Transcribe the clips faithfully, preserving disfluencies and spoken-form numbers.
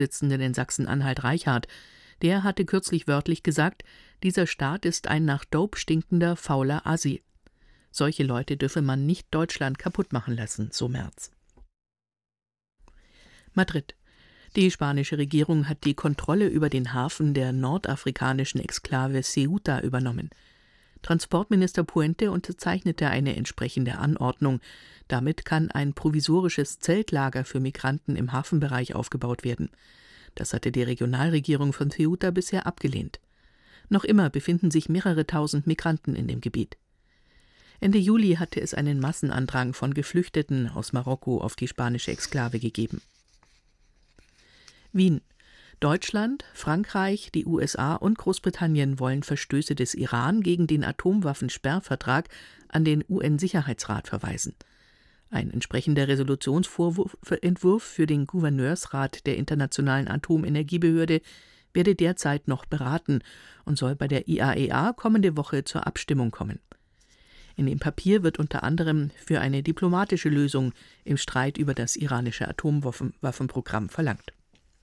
Vorsitzenden in Sachsen-Anhalt Reichardt. Der hatte kürzlich wörtlich gesagt, dieser Staat ist ein nach Dope stinkender, fauler Assi. Solche Leute dürfe man nicht Deutschland kaputt machen lassen, so Merz. Madrid. Die spanische Regierung hat die Kontrolle über den Hafen der nordafrikanischen Exklave Ceuta übernommen. Transportminister Puente unterzeichnete eine entsprechende Anordnung. Damit kann ein provisorisches Zeltlager für Migranten im Hafenbereich aufgebaut werden. Das hatte die Regionalregierung von Ceuta bisher abgelehnt. Noch immer befinden sich mehrere tausend Migranten in dem Gebiet. Ende Juli hatte es einen Massenandrang von Geflüchteten aus Marokko auf die spanische Exklave gegeben. Wien. Deutschland, Frankreich, die U S A und Großbritannien wollen Verstöße des Iran gegen den Atomwaffensperrvertrag an den U N-Sicherheitsrat verweisen. Ein entsprechender Resolutionsentwurf für den Gouverneursrat der Internationalen Atomenergiebehörde werde derzeit noch beraten und soll bei der I A E A kommende Woche zur Abstimmung kommen. In dem Papier wird unter anderem für eine diplomatische Lösung im Streit über das iranische Atomwaffenprogramm verlangt.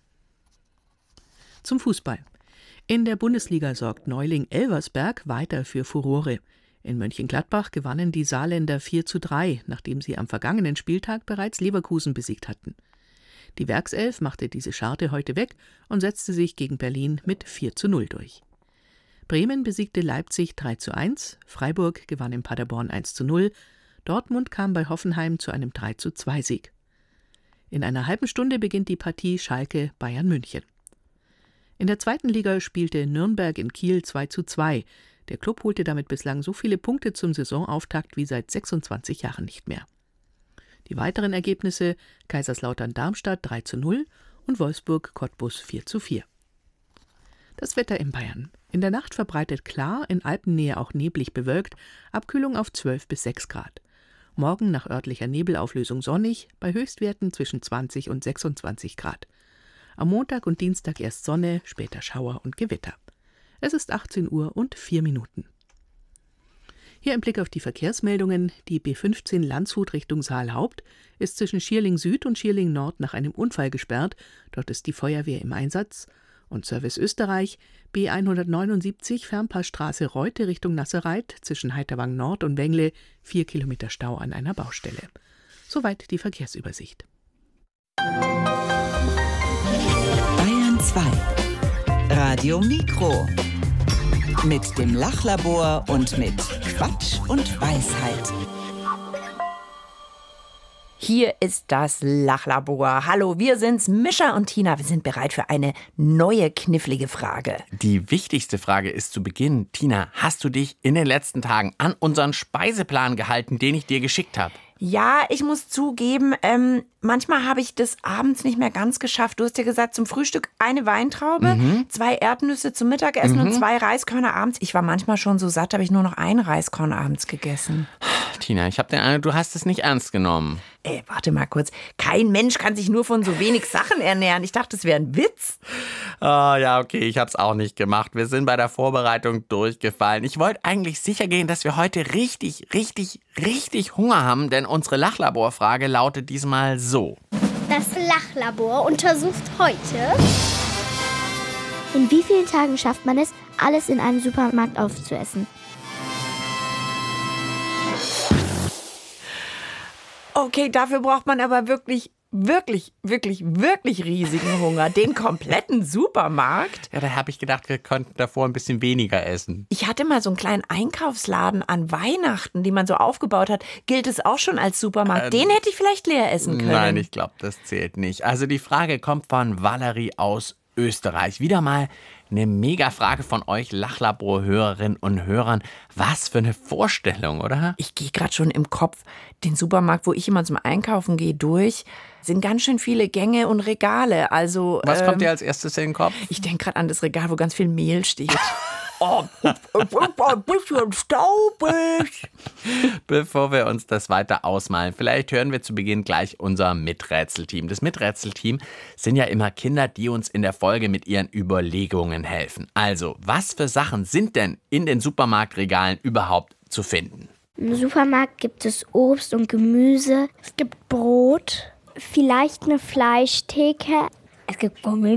Zum Fußball. In der Bundesliga sorgt Neuling Elversberg weiter für Furore. In Mönchengladbach gewannen die Saarländer vier zu drei, nachdem sie am vergangenen Spieltag bereits Leverkusen besiegt hatten. Die Werkself machte diese Scharte heute weg und setzte sich gegen Berlin mit vier zu null durch. Bremen besiegte Leipzig drei zu eins, Freiburg gewann in Paderborn eins zu null, Dortmund kam bei Hoffenheim zu einem drei zu zwei Sieg. In einer halben Stunde beginnt die Partie Schalke-Bayern München. In der zweiten Liga spielte Nürnberg in Kiel zwei zu zwei. Der Klub holte damit bislang so viele Punkte zum Saisonauftakt wie seit sechsundzwanzig Jahren nicht mehr. Die weiteren Ergebnisse: Kaiserslautern-Darmstadt drei zu null und Wolfsburg-Cottbus vier zu vier. Das Wetter in Bayern. In der Nacht verbreitet klar, in Alpennähe auch neblig bewölkt, Abkühlung auf zwölf bis sechs Grad. Morgen nach örtlicher Nebelauflösung sonnig, bei Höchstwerten zwischen zwanzig und sechsundzwanzig Grad. Am Montag und Dienstag erst Sonne, später Schauer und Gewitter. Es ist achtzehn Uhr und vier Minuten. Hier ein Blick auf die Verkehrsmeldungen. Die B fünfzehn Landshut Richtung Saalhaupt ist zwischen Schierling Süd und Schierling Nord nach einem Unfall gesperrt. Dort ist die Feuerwehr im Einsatz. Und Service Österreich, B hundertneunundsiebzig Fernpassstraße Reute Richtung Nasserreit zwischen Heiterwang Nord und Wengle, vier Kilometer Stau an einer Baustelle. Soweit die Verkehrsübersicht. Bayern zwei. Radio Mikro. Mit dem Lachlabor und mit Quatsch und Weisheit. Hier ist das Lachlabor. Hallo, wir sind's, Mischa und Tina. Wir sind bereit für eine neue knifflige Frage. Die wichtigste Frage ist zu Beginn. Tina, hast du dich in den letzten Tagen an unseren Speiseplan gehalten, den ich dir geschickt habe? Ja, ich muss zugeben, ähm, manchmal habe ich das abends nicht mehr ganz geschafft. Du hast ja gesagt, zum Frühstück eine Weintraube, mhm. zwei Erdnüsse zum Mittagessen mhm. und zwei Reiskörner abends. Ich war manchmal schon so satt, habe ich nur noch ein Reiskorn abends gegessen. Tina, ich habe den Eindruck, du hast es nicht ernst genommen. Ey, warte mal kurz. Kein Mensch kann sich nur von so wenig Sachen ernähren. Ich dachte, das wäre ein Witz. Oh, ja, okay, ich habe es auch nicht gemacht. Wir sind bei der Vorbereitung durchgefallen. Ich wollte eigentlich sicher gehen, dass wir heute richtig, richtig, richtig Hunger haben, denn unsere Lachlaborfrage lautet diesmal so. Das Lachlabor untersucht heute: In wie vielen Tagen schafft man es, alles in einem Supermarkt aufzuessen? Okay, dafür braucht man aber wirklich, wirklich, wirklich, wirklich riesigen Hunger. Den kompletten Supermarkt. Ja, da habe ich gedacht, wir könnten davor ein bisschen weniger essen. Ich hatte mal so einen kleinen Einkaufsladen an Weihnachten, den man so aufgebaut hat. Gilt es auch schon als Supermarkt? Ähm, Den hätte ich vielleicht leer essen können. Nein, ich glaube, das zählt nicht. Also die Frage kommt von Valerie aus Österreich. Wieder mal eine Mega-Frage von euch Lachlabor-Hörerinnen und Hörern. Was für eine Vorstellung, oder? Ich gehe gerade schon im Kopf den Supermarkt, wo ich immer zum Einkaufen gehe, durch. Sind ganz schön viele Gänge und Regale. Also, Was ähm, kommt dir als erstes in den Kopf? Ich denke gerade an das Regal, wo ganz viel Mehl steht. Oh, ein bisschen staubig. Bevor wir uns das weiter ausmalen, vielleicht hören wir zu Beginn gleich unser Miträtselteam. Das Miträtselteam sind ja immer Kinder, die uns in der Folge mit ihren Überlegungen helfen. Also, was für Sachen sind denn in den Supermarktregalen überhaupt zu finden? Im Supermarkt gibt es Obst und Gemüse. Es gibt Brot, Vielleicht eine Fleischtheke. Es gibt Gummi.